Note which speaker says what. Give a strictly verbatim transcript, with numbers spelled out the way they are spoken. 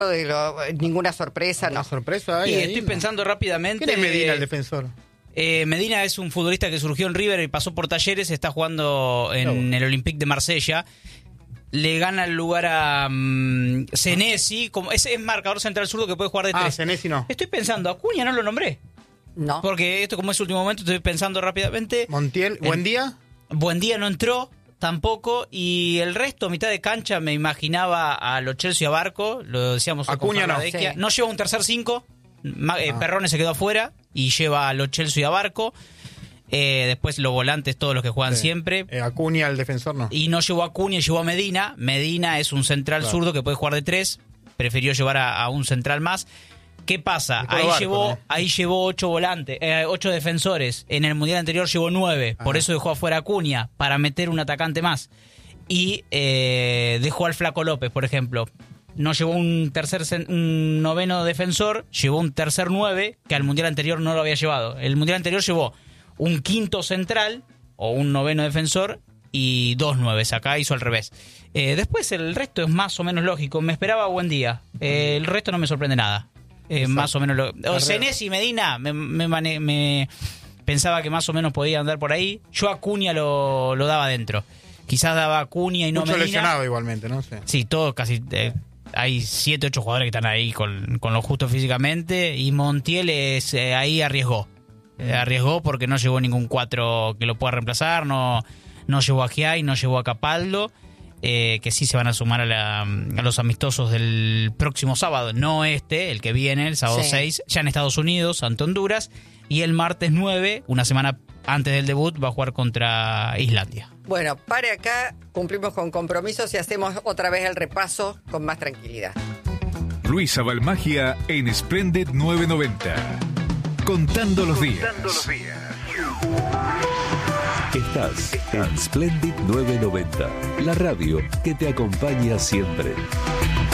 Speaker 1: de lo, ninguna sorpresa,
Speaker 2: ¿Una
Speaker 1: no.
Speaker 2: sorpresa hay
Speaker 3: Y
Speaker 2: ahí?
Speaker 3: estoy
Speaker 2: No.
Speaker 3: pensando rápidamente.
Speaker 2: ¿Quién es Medina, el defensor?
Speaker 3: Eh, Medina es un futbolista que surgió en River y pasó por Talleres, está jugando en
Speaker 2: No.
Speaker 3: el Olympique de Marsella. Le gana el lugar a um, Senesi, como es, es marcador central zurdo que puede jugar de
Speaker 2: Ah,
Speaker 3: tres.
Speaker 2: Senesi no.
Speaker 3: Estoy pensando, Acuña no lo nombré.
Speaker 1: No.
Speaker 3: Porque esto, como es último momento, estoy pensando rápidamente.
Speaker 2: Montiel,
Speaker 3: En-
Speaker 2: buen día.
Speaker 3: Buen día no entró tampoco. Y el resto, mitad de cancha, me imaginaba a Lo Celso y a Barco. Lo decíamos con
Speaker 2: Acuña no.
Speaker 3: Farnadequia.
Speaker 1: Sí.
Speaker 3: No lleva un tercer cinco. Ma- eh,
Speaker 2: Ah.
Speaker 3: Perrone se quedó afuera y lleva a Lo Celso y a Barco. Eh, después los volantes, todos los que juegan
Speaker 2: Sí.
Speaker 3: siempre.
Speaker 2: Eh, Acuña, el defensor, no.
Speaker 3: Y no llevó a Acuña, llevó a Medina. Medina es un central
Speaker 2: Claro.
Speaker 3: zurdo que puede jugar de tres. Prefirió llevar a, a un central más. ¿Qué pasa?
Speaker 2: Dejó
Speaker 3: Ahí
Speaker 2: Barco,
Speaker 3: llevó,
Speaker 2: ¿no?
Speaker 3: ahí llevó ocho volantes, eh, ocho defensores. En el mundial anterior llevó nueve. Por
Speaker 2: Ajá.
Speaker 3: eso dejó afuera a Acuña, para meter un atacante más. Y eh, dejó al Flaco López, por ejemplo. No llevó un tercer cen- un noveno defensor, llevó un tercer nueve, que al mundial anterior no lo había llevado. El mundial anterior llevó un quinto central o un noveno defensor y dos nueves. Acá hizo al revés. Eh, después el resto es más o menos lógico. Me esperaba buen día. Eh, el resto no me sorprende nada. Eh, más o menos lo... O Senesi y Medina me, me, mane- me pensaba que más o menos podía andar por ahí. Yo a Acuña lo, lo daba dentro. Quizás daba a Acuña y no
Speaker 2: Mucho
Speaker 3: Medina.
Speaker 2: lesionado igualmente, ¿no? Sí.
Speaker 3: Sí, todos casi... eh, hay siete, ocho jugadores que están ahí con, con lo justo físicamente. Y Montiel es, eh, ahí arriesgó. Eh, arriesgó porque no llevó ningún cuatro que lo pueda reemplazar. No, no llevó a Giai, no llevó a Capaldo. Eh, que sí se van a sumar a, la- a los amistosos del próximo sábado. No este, el que viene, el sábado
Speaker 1: Sí.
Speaker 3: seis. Ya en Estados Unidos, ante Honduras. Y el martes nueve, una semana antes del debut, va a jugar contra Islandia.
Speaker 1: Bueno, pare acá, cumplimos con compromisos y hacemos otra vez el repaso con más tranquilidad.
Speaker 4: Luisa Balmagia en Splendid novecientos noventa. Contando los días.
Speaker 5: Estás en Splendid novecientos noventa, la radio que te acompaña siempre.